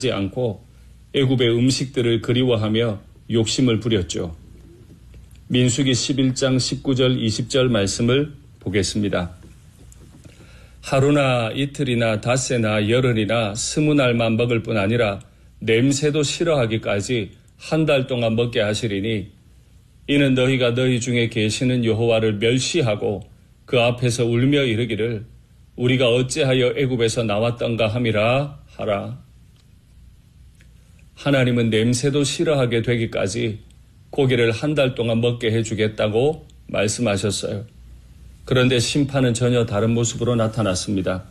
않고 애굽의 음식들을 그리워하며 욕심을 부렸죠. 민수기 11장 19절 20절 말씀을 보겠습니다. 하루나 이틀이나 닷새나 열흘이나 20날만 먹을 뿐 아니라 냄새도 싫어하기까지 한 달 동안 먹게 하시리니 이는 너희가 너희 중에 계시는 여호와를 멸시하고 그 앞에서 울며 이르기를 우리가 어찌하여 애굽에서 나왔던가 함이라 하라. 하나님은 냄새도 싫어하게 되기까지 고기를 한 달 동안 먹게 해주겠다고 말씀하셨어요. 그런데 심판은 전혀 다른 모습으로 나타났습니다.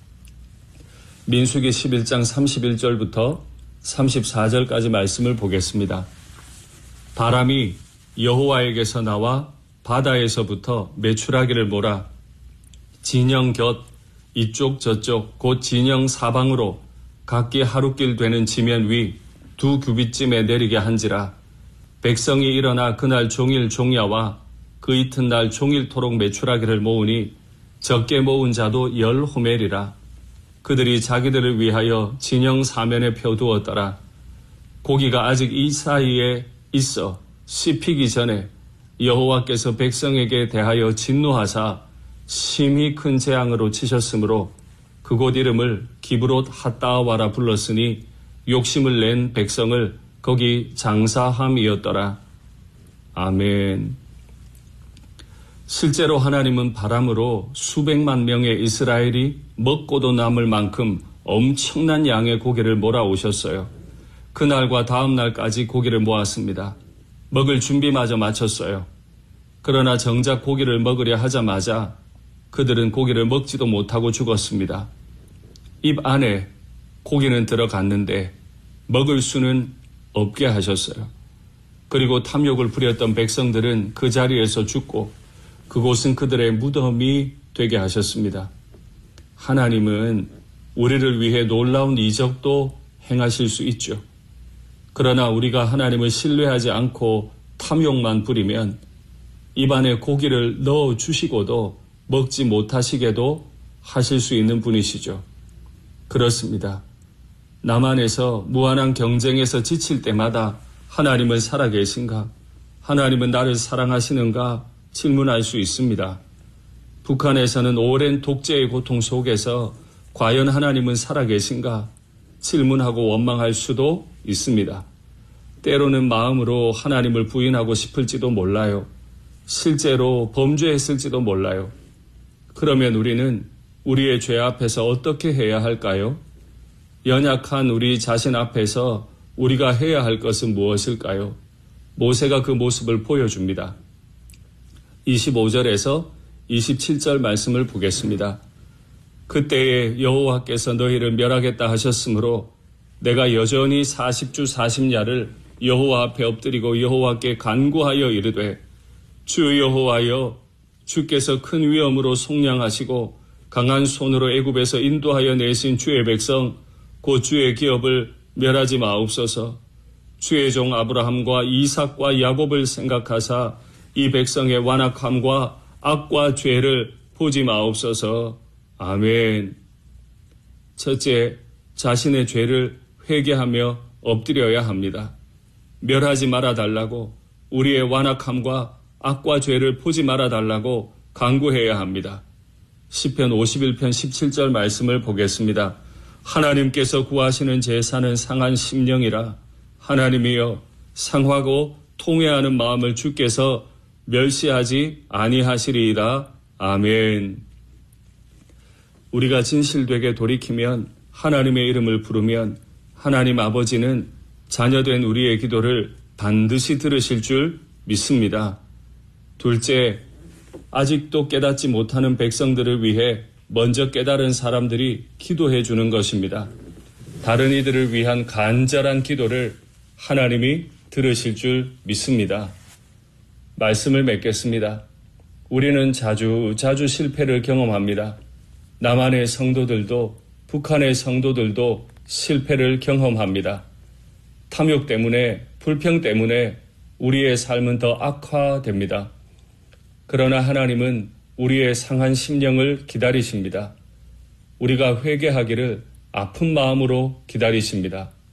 민수기 11장 31절부터 34절까지 말씀을 보겠습니다. 바람이 여호와에게서 나와 바다에서부터 메추라기를 몰아 진영 곁 이쪽 저쪽 곧 진영 사방으로 각기 하루길 되는 지면 위 2규빗쯤에 내리게 한지라. 백성이 일어나 그날 종일 종야와 그 이튿날 종일토록 메추라기를 모으니 적게 모은 자도 10호멜이라. 그들이 자기들을 위하여 진영 사면에 펴두었더라. 고기가 아직 이 사이에 있어 씹히기 전에 여호와께서 백성에게 대하여 진노하사 심히 큰 재앙으로 치셨으므로 그곳 이름을 기브롯 핫다와라 불렀으니 욕심을 낸 백성을 거기 장사함이었더라. 아멘. 실제로 하나님은 바람으로 수백만 명의 이스라엘이 먹고도 남을 만큼 엄청난 양의 고기를 몰아오셨어요. 그날과 다음 날까지 고기를 모았습니다. 먹을 준비마저 마쳤어요. 그러나 정작 고기를 먹으려 하자마자 그들은 고기를 먹지도 못하고 죽었습니다. 입 안에 고기는 들어갔는데 먹을 수는 없게 하셨어요. 그리고 탐욕을 부렸던 백성들은 그 자리에서 죽고 그곳은 그들의 무덤이 되게 하셨습니다. 하나님은 우리를 위해 놀라운 이적도 행하실 수 있죠. 그러나 우리가 하나님을 신뢰하지 않고 탐욕만 부리면 입안에 고기를 넣어주시고도 먹지 못하시게도 하실 수 있는 분이시죠. 그렇습니다. 남한에서 무한한 경쟁에서 지칠 때마다 하나님은 살아계신가? 하나님은 나를 사랑하시는가? 질문할 수 있습니다. 북한에서는 오랜 독재의 고통 속에서 과연 하나님은 살아계신가? 질문하고 원망할 수도 있습니다. 때로는 마음으로 하나님을 부인하고 싶을지도 몰라요. 실제로 범죄했을지도 몰라요. 그러면 우리는 우리의 죄 앞에서 어떻게 해야 할까요? 연약한 우리 자신 앞에서 우리가 해야 할 것은 무엇일까요? 모세가 그 모습을 보여줍니다. 25절에서 27절 말씀을 보겠습니다. 그때에 여호와께서 너희를 멸하겠다 하셨으므로 내가 여전히 40주 40야를 여호와 앞에 엎드리고 여호와께 간구하여 이르되 주 여호와여 주께서 큰 위엄으로 속량하시고 강한 손으로 애굽에서 인도하여 내신 주의 백성 곧 주의 기업을 멸하지 마옵소서. 주의 종 아브라함과 이삭과 야곱을 생각하사 이 백성의 완악함과 악과 죄를 보지 마옵소서. 아멘. 첫째, 자신의 죄를 회개하며 엎드려야 합니다. 멸하지 말아달라고, 우리의 완악함과 악과 죄를 보지 말아달라고 간구해야 합니다. 시편 51편 17절 말씀을 보겠습니다. 하나님께서 구하시는 제사는 상한 심령이라. 하나님이여 상하고 통회하는 마음을 주께서 멸시하지 아니하시리이다. 아멘. 우리가 진실되게 돌이키면 하나님의 이름을 부르면 하나님 아버지는 자녀된 우리의 기도를 반드시 들으실 줄 믿습니다. 둘째, 아직도 깨닫지 못하는 백성들을 위해 먼저 깨달은 사람들이 기도해 주는 것입니다. 다른 이들을 위한 간절한 기도를 하나님이 들으실 줄 믿습니다. 말씀을 맺겠습니다. 우리는 자주 실패를 경험합니다. 남한의 성도들도 북한의 성도들도 실패를 경험합니다. 탐욕 때문에, 불평 때문에 우리의 삶은 더 악화됩니다. 그러나 하나님은 우리의 상한 심령을 기다리십니다. 우리가 회개하기를 아픈 마음으로 기다리십니다.